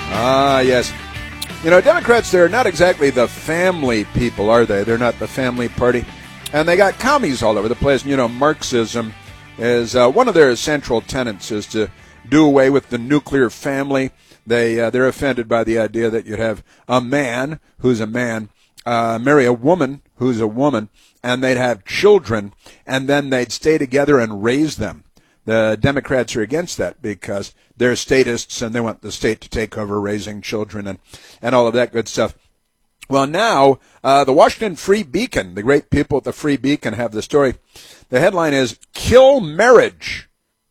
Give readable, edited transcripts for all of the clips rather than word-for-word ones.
Ah, yes. You know, Democrats, they're not exactly the family people, are they? They're not the family party. And they got commies all over the place. You know, Marxism is one of their central tenets is to do away with the nuclear family. They're offended by the idea that you'd have a man who's a man marry a woman who's a woman, and they'd have children, and then they'd stay together and raise them. The Democrats are against that because they're statists and they want the state to take over raising children and all of that good stuff. Well, now, the Washington Free Beacon, the great people at the Free Beacon have the story. The headline is, Kill Marriage, :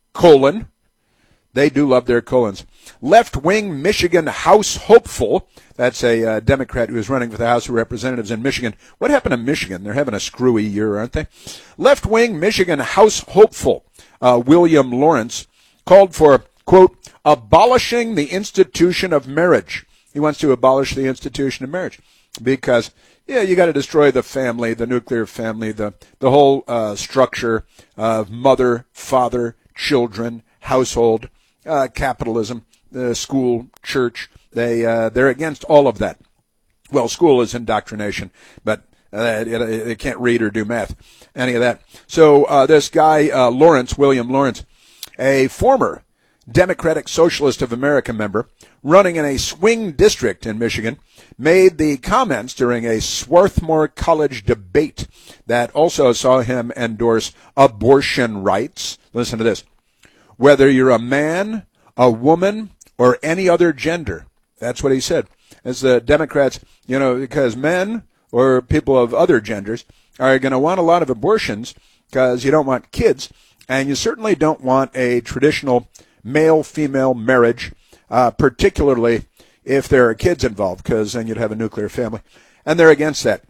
they do love their colons. Left-wing Michigan House hopeful, that's a Democrat who is running for the House of Representatives in Michigan. What happened to Michigan? They're having a screwy year, aren't they? Left-wing Michigan House hopeful, William Lawrence, called for, quote, abolishing the institution of marriage. He wants to abolish the institution of marriage because, yeah, you got to destroy the family, the nuclear family, the whole structure of mother, father, children, household, capitalism, school, church. They're against all of that. Well, school is indoctrination, but they can't read or do math, any of that. So this guy, Lawrence, William Lawrence, a former Democratic Socialist of America member running in a swing district in Michigan, made the comments during a Swarthmore College debate that also saw him endorse abortion rights. Listen to this. Whether you're a man, a woman, or any other gender. That's what he said. As the Democrats, you know, because men or people of other genders are going to want a lot of abortions because you don't want kids, and you certainly don't want a traditional male-female marriage, particularly if there are kids involved, because then you'd have a nuclear family. And they're against that.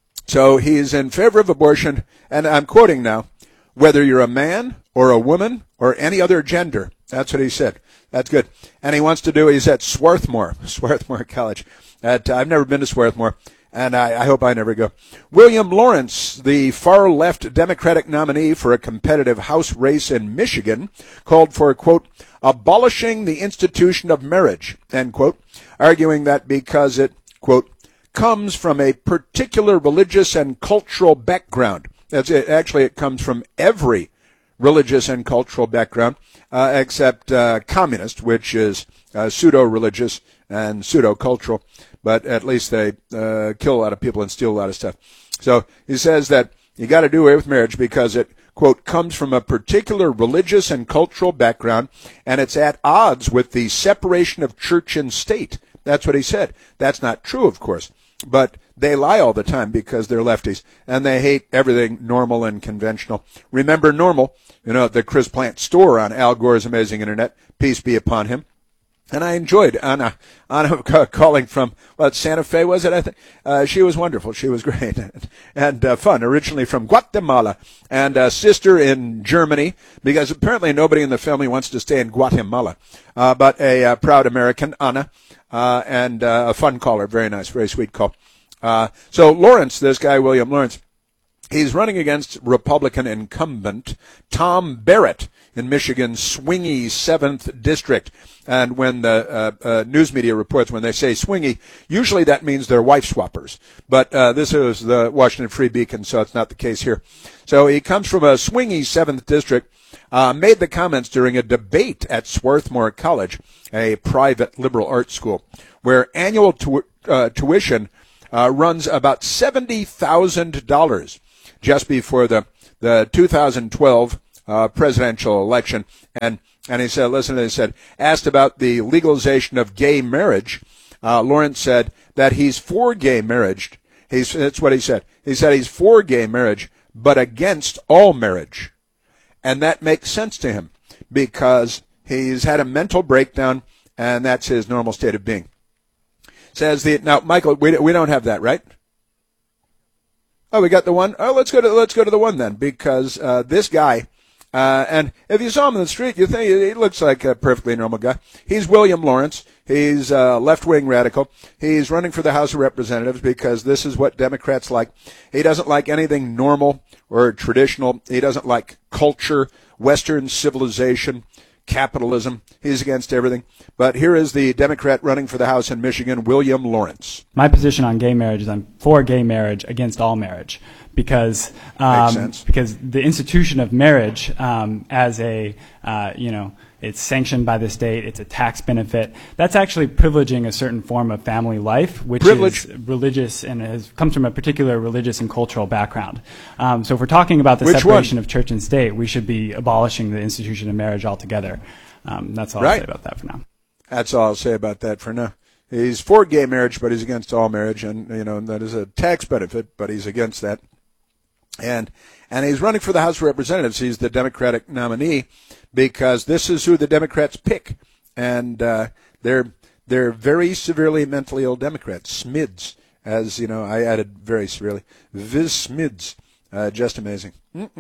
So he's in favor of abortion, and I'm quoting now, whether you're a man or a woman or any other gender. That's what he said. That's good. And he wants to do, he's at Swarthmore College. I've never been to Swarthmore, and I hope I never go. William Lawrence, the far-left Democratic nominee for a competitive House race in Michigan, called for, quote, abolishing the institution of marriage, end quote, arguing that because it, quote, comes from a particular religious and cultural background. That's it. Actually, it comes from every religious and cultural background, except communist, which is pseudo-religious and pseudo-cultural, but at least they kill a lot of people and steal a lot of stuff. So he says that you got to do away with marriage because it, quote, comes from a particular religious and cultural background, and it's at odds with the separation of church and state. That's what he said. That's not true, of course, but they lie all the time because they're lefties, and they hate everything normal and conventional. Remember Normal, you know, the Chris Plant store on Al Gore's Amazing Internet, peace be upon him. And I enjoyed Anna calling from, Santa Fe, was it, I think? She was wonderful. She was great and fun, originally from Guatemala, and a sister in Germany, because apparently nobody in the family wants to stay in Guatemala, but a proud American, Anna, and a fun caller, very nice, very sweet call. So Lawrence, this guy, William Lawrence, he's running against Republican incumbent Tom Barrett in Michigan's swingy 7th District. And when the news media reports, when they say swingy, usually that means they're wife swappers. But this is the Washington Free Beacon, so it's not the case here. So he comes from a swingy 7th District, made the comments during a debate at Swarthmore College, a private liberal arts school, where annual tuition runs about $70,000 just before the 2012 presidential election. And he said, listen, he said, asked about the legalization of gay marriage, Lawrence said that he's for gay marriage. That's what he said. He said he's for gay marriage, but against all marriage. And that makes sense to him because he's had a mental breakdown, and that's his normal state of being. Now, Michael, we don't have that, right? Oh, we got the one. Oh, let's go to the one then, because this guy, and if you saw him in the street, you think he looks like a perfectly normal guy. He's William Lawrence. He's a left-wing radical. He's running for the House of Representatives because this is what Democrats like. He doesn't like anything normal or traditional. He doesn't like culture, Western civilization, capitalism. He's against everything. But here is the Democrat running for the House in Michigan, William Lawrence. My position on gay marriage is I'm for gay marriage against all marriage because the institution of marriage as a it's sanctioned by the state. It's a tax benefit. That's actually privileging a certain form of family life, which is religious and comes from a particular religious and cultural background. So if we're talking about the separation of church and state, we should be abolishing the institution of marriage altogether. That's all I'll say about that for now. That's all I'll say about that for now. He's for gay marriage, but he's against all marriage, and that is a tax benefit, but he's against that. And he's running for the House of Representatives. He's the Democratic nominee because this is who the Democrats pick, and they're very severely mentally ill Democrats. SMIDs, as you know, I added very severely. Viz SMIDs, just amazing.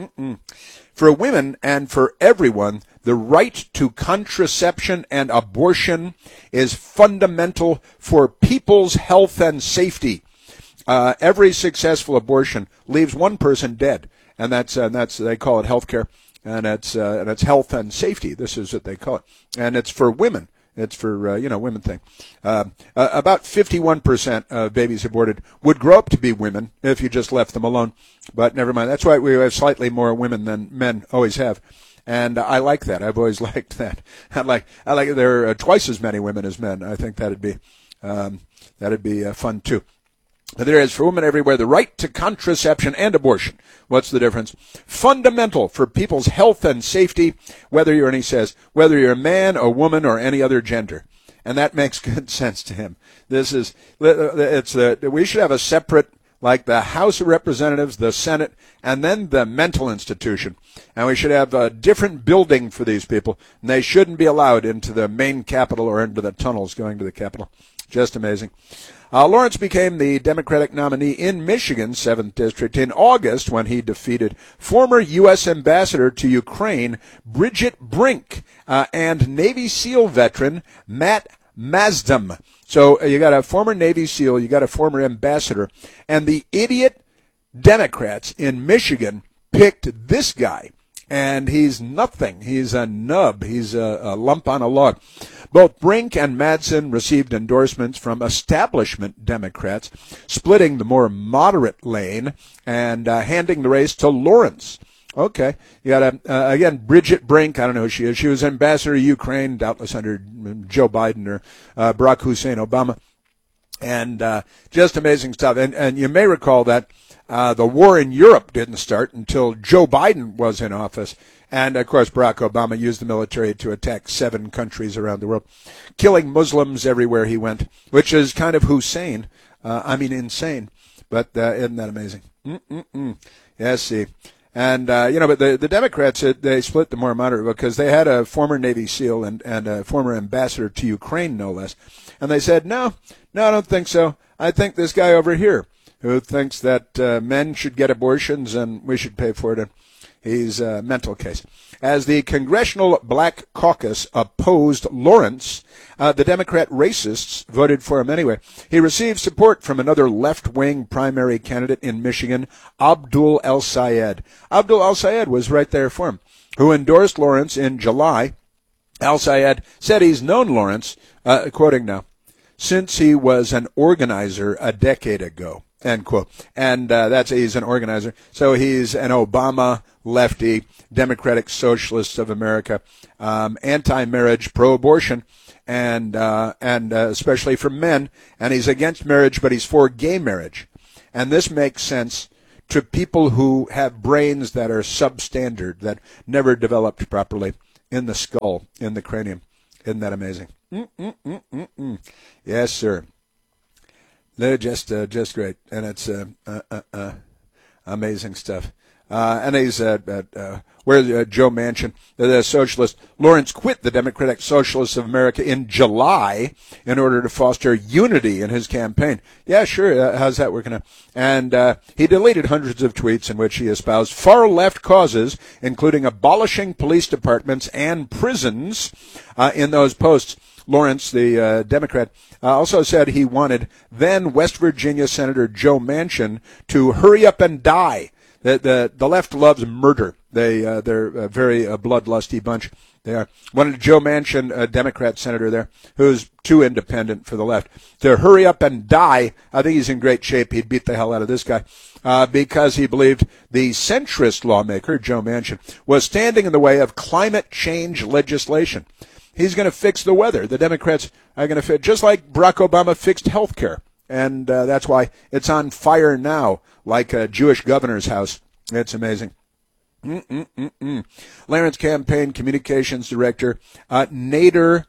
For women and for everyone, the right to contraception and abortion is fundamental for people's health and safety. Every successful abortion leaves one person dead, and that's they call it health care, and it's health and safety. This is what they call it, and it's for women. It's for women thing. About 51% of babies aborted would grow up to be women if you just left them alone, but never mind. That's why we have slightly more women than men always have. And I like that. I've always liked that. I like there are twice as many women as men. I think that'd be fun too. There is for women everywhere the right to contraception and abortion. What's the difference? Fundamental for people's health and safety, whether you're, and he says, whether you're a man, a woman, or any other gender. And that makes good sense to him. We should have a separate, like the House of Representatives, the Senate, and then the mental institution. And we should have a different building for these people. And they shouldn't be allowed into the main Capitol or into the tunnels going to the Capitol. Just amazing. Lawrence became the Democratic nominee in Michigan's 7th District in August when he defeated former U.S. Ambassador to Ukraine Bridget Brink and Navy SEAL veteran Matt Mazdam. So you got a former Navy SEAL, you got a former ambassador, and the idiot Democrats in Michigan picked this guy. And he's nothing. He's a nub. He's a lump on a log. Both Brink and Madsen received endorsements from establishment Democrats, splitting the more moderate lane and handing the race to Lawrence. Okay. You got, again, Bridget Brink. I don't know who she is. She was ambassador to Ukraine, doubtless under Joe Biden or Barack Hussein Obama. And just amazing stuff. And you may recall that the war in Europe didn't start until Joe Biden was in office. And, of course, Barack Obama used the military to attack 7 countries around the world, killing Muslims everywhere he went, which is kind of insane. But isn't that amazing? Yes, see. And, but the Democrats, they split the more moderate because they had a former Navy SEAL and a former ambassador to Ukraine, no less. And they said, no, I don't think so. I think this guy over here who thinks that men should get abortions and we should pay for it. He's a mental case. As the Congressional Black Caucus opposed Lawrence, the Democrat racists voted for him anyway. He received support from another left-wing primary candidate in Michigan, Abdul El-Sayed. Abdul El-Sayed was right there for him, who endorsed Lawrence in July. El-Sayed said he's known Lawrence, quoting now, since he was an organizer a decade ago. End quote. And he's an organizer. So he's an Obama lefty, Democratic Socialist of America, anti-marriage, pro-abortion, and especially for men. And he's against marriage, but he's for gay marriage. And this makes sense to people who have brains that are substandard, that never developed properly in the skull, in the cranium. Isn't that amazing? Yes, sir. They're just great, and it's amazing stuff. And he's where's Joe Manchin, the socialist. Lawrence quit the Democratic Socialists of America in July in order to foster unity in his campaign. Yeah, sure. How's that working out? And he deleted hundreds of tweets in which he espoused far-left causes, including abolishing police departments and prisons in those posts. Lawrence, the Democrat, also said he wanted then West Virginia Senator Joe Manchin to hurry up and die. The left loves murder. They're a very bloodlusty bunch. They are. One Joe Manchin, a Democrat senator there, who's too independent for the left, to hurry up and die. I think he's in great shape. He'd beat the hell out of this guy because he believed the centrist lawmaker, Joe Manchin, was standing in the way of climate change legislation. He's going to fix the weather. The Democrats are going to fix, just like Barack Obama fixed health care. And that's why it's on fire now, like a Jewish governor's house. It's amazing. Lawrence Campaign Communications Director Nader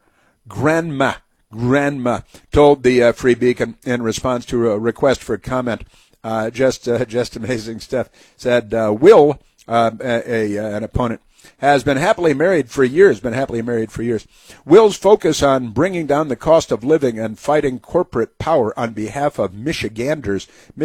Granma told the Free Beacon in response to a request for comment, just amazing stuff, said Will, an opponent, has been happily married for years. Will's focus on bringing down the cost of living and fighting corporate power on behalf of Michiganders,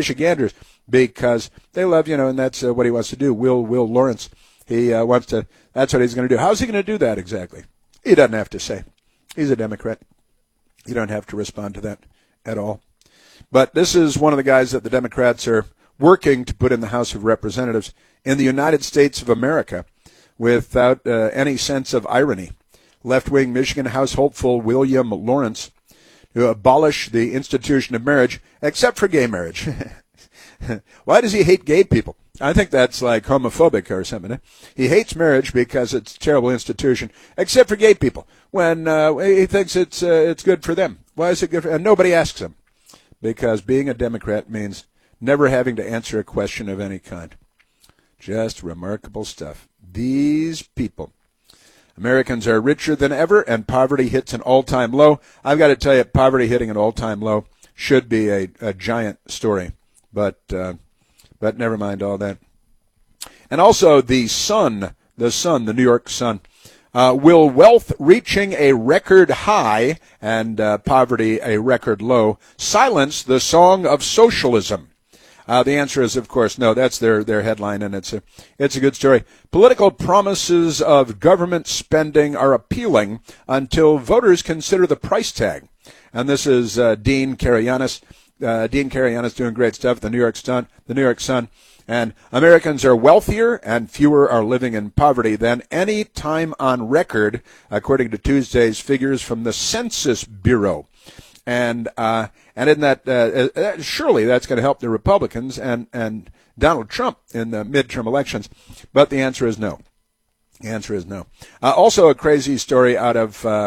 because they love, and that's what he wants to do. Will Lawrence, that's what he's going to do. How's he going to do that exactly? He doesn't have to say. He's a Democrat. You don't have to respond to that at all. But this is one of the guys that the Democrats are working to put in the House of Representatives in the United States of America without any sense of irony. Left-wing Michigan House hopeful William Lawrence to abolish the institution of marriage, except for gay marriage. Why does he hate gay people? I think that's like homophobic or something. He hates marriage because it's a terrible institution, except for gay people, when he thinks it's good for them. Why is it good for them? And nobody asks him, because being a Democrat means never having to answer a question of any kind. Just remarkable stuff. These people. Americans are richer than ever, and poverty hits an all-time low. I've got to tell you, poverty hitting an all-time low should be a giant story. But never mind all that. And also the Sun, the New York Sun. Will wealth reaching a record high and poverty a record low silence the song of socialism? The answer is, of course, no. That's their headline, and it's a good story. Political promises of government spending are appealing until voters consider the price tag. And this is Dean Karayanis. Dean Karayanis doing great stuff. The New York Sun. And Americans are wealthier and fewer are living in poverty than any time on record, according to Tuesday's figures from the Census Bureau. And in that, surely that's going to help the Republicans and Donald Trump in the midterm elections. But the answer is no. The answer is no. Also a crazy story out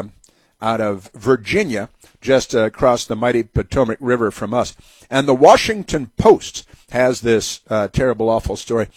of Virginia, just across the mighty Potomac River from us. And the Washington Post has this terrible, awful story.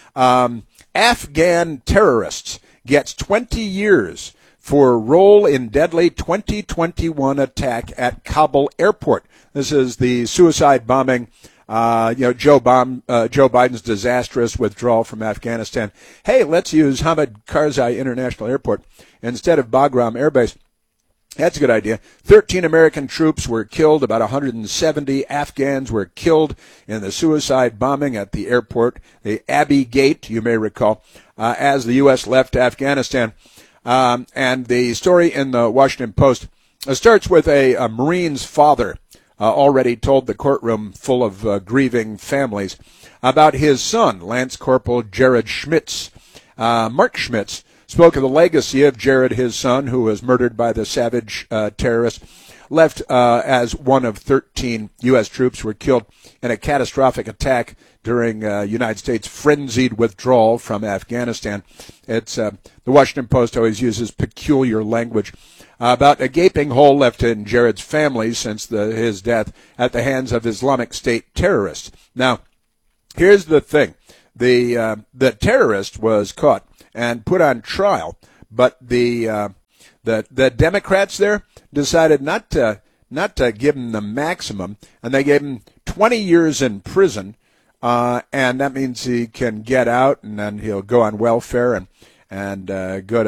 Afghan terrorists gets 20 years for role in deadly 2021 attack at Kabul airport. This is the suicide bombing, Joe Biden's disastrous withdrawal from Afghanistan. Hey, let's use Hamid Karzai International Airport instead of Bagram Air Base. That's a good idea. 13 American troops were killed. About 170 Afghans were killed in the suicide bombing at the airport, the Abbey Gate, you may recall, as the U.S. left Afghanistan. And the story in the Washington Post starts with a Marine's father already told the courtroom full of grieving families about his son, Lance Corporal Jared Schmitz. Mark Schmitz spoke of the legacy of Jared, his son, who was murdered by the savage terrorist, left as one of 13 U.S. troops who were killed in a catastrophic attack during United States' frenzied withdrawal from Afghanistan. It's the Washington Post always uses peculiar language about a gaping hole left in Jared's family since his death at the hands of Islamic State terrorists. Now, here's the thing. The terrorist was caught and put on trial, but the Democrats there decided not to give him the maximum, and they gave him 20 years in prison, and that means he can get out, and then he'll go on welfare and go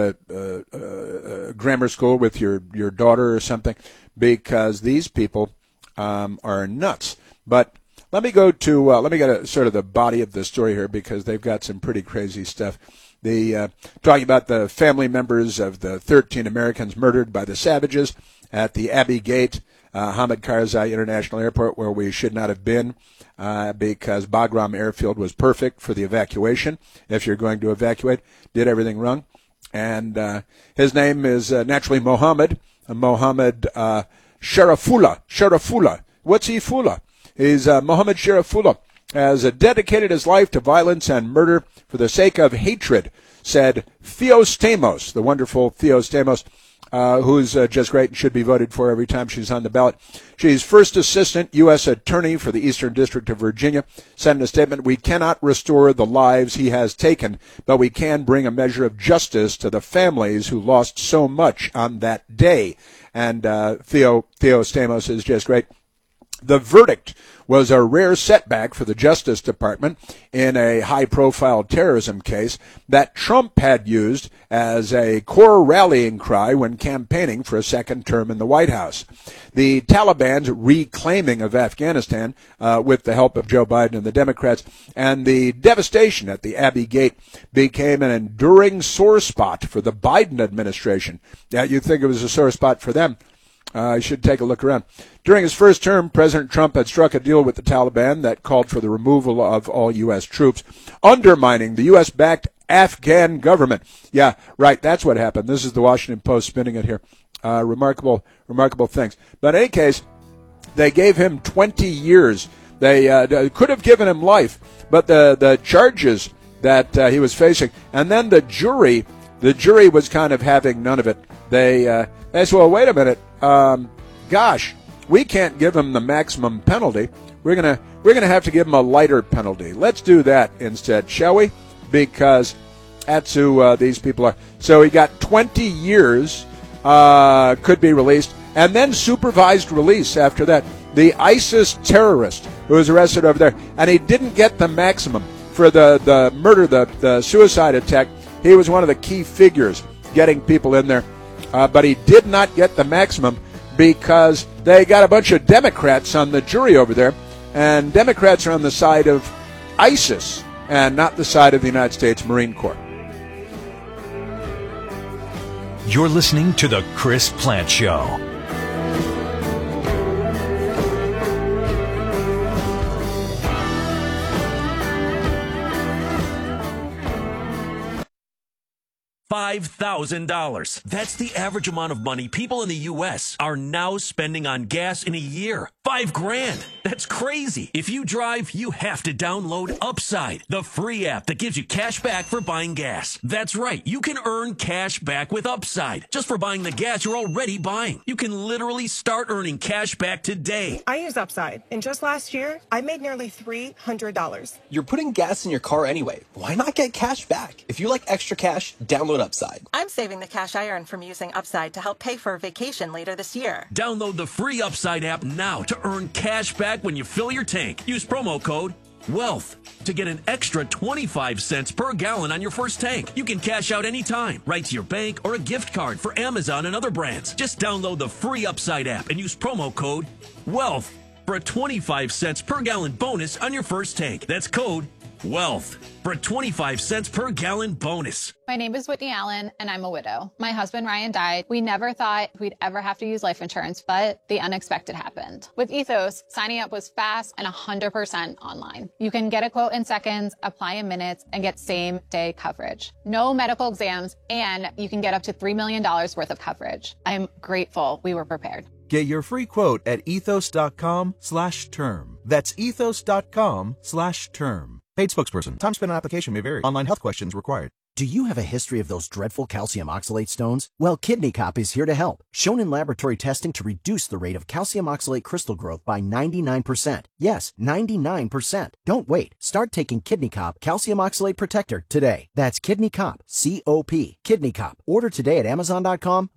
to grammar school with your daughter or something, because these people are nuts. But let me go to sort of the body of the story here, because they've got some pretty crazy stuff. Talking about the family members of the 13 Americans murdered by the savages at the Abbey Gate, Hamid Karzai International Airport, where we should not have been, because Bagram Airfield was perfect for the evacuation. If you're going to evacuate, did everything wrong. And his name is naturally Mohammed Sharafullah. What's he Fula? He's Mohammed Sharafullah has dedicated his life to violence and murder for the sake of hatred, said Theostamos, the wonderful Theostamos, who's just great and should be voted for every time she's on the ballot. She's first assistant U.S. attorney for the Eastern District of Virginia, said in a statement, "We cannot restore the lives he has taken, but we can bring a measure of justice to the families who lost so much on that day." And Theostamos is just great. The verdict was a rare setback for the Justice Department in a high-profile terrorism case that Trump had used as a core rallying cry when campaigning for a second term in the White House. The Taliban's reclaiming of Afghanistan, with the help of Joe Biden and the Democrats, and the devastation at the Abbey Gate became an enduring sore spot for the Biden administration. Yeah, you'd think it was a sore spot for them. I should take a look around. During his first term, President Trump had struck a deal with the Taliban that called for the removal of all U.S. troops, undermining the U.S.-backed Afghan government. Yeah, right, that's what happened. This is the Washington Post spinning it here. Remarkable things. But in any case, they gave him 20 years. They could have given him life, but the charges that he was facing, and then the jury was kind of having none of it. They said, well, wait a minute. Gosh, we can't give him the maximum penalty. We're gonna have to give him a lighter penalty. Let's do that instead, shall we? Because that's who these people are. So he got 20 years, could be released, and then supervised release after that. The ISIS terrorist who was arrested over there, and he didn't get the maximum for the murder, the suicide attack. He was one of the key figures getting people in there. But he did not get the maximum because they got a bunch of Democrats on the jury over there, and Democrats are on the side of ISIS and not the side of the United States Marine Corps. You're listening to The Chris Plante Show. $5,000. That's the average amount of money people in the U.S. are now spending on gas in a year. $5,000. That's crazy. If you drive, you have to download Upside, the free app that gives you cash back for buying gas. That's right. You can earn cash back with Upside just for buying the gas you're already buying. You can literally start earning cash back today. I use Upside, and just last year, I made nearly $300. You're putting gas in your car anyway. Why not get cash back? If you like extra cash, download Upside. I'm saving the cash I earn from using Upside to help pay for a vacation later this year. Download the free Upside app now to earn cash back when you fill your tank. Use promo code WEALTH to get an extra 25 cents per gallon on your first tank. You can cash out anytime, right to your bank or a gift card for Amazon and other brands. Just download the free Upside app and use promo code WEALTH for a 25 cents per gallon bonus on your first tank. That's code WEALTH for a 25 cents per gallon bonus. My name is Whitney Allen, and I'm a widow. My husband, Ryan, died. We never thought we'd ever have to use life insurance, but the unexpected happened. With Ethos, signing up was fast and 100% online. You can get a quote in seconds, apply in minutes, and get same-day coverage. No medical exams, and you can get up to $3 million worth of coverage. I'm grateful we were prepared. Get your free quote at ethos.com/term. That's ethos.com/term. Paid spokesperson. Time spent on application may vary. Online health questions required. Do you have a history of those dreadful calcium oxalate stones? Well, Kidney Cop is here to help. Shown in laboratory testing to reduce the rate of calcium oxalate crystal growth by 99%. Yes, 99%. Don't wait. Start taking Kidney Cop Calcium Oxalate Protector today. That's Kidney Cop, C-O-P. Kidney Cop. Order today at Amazon.com,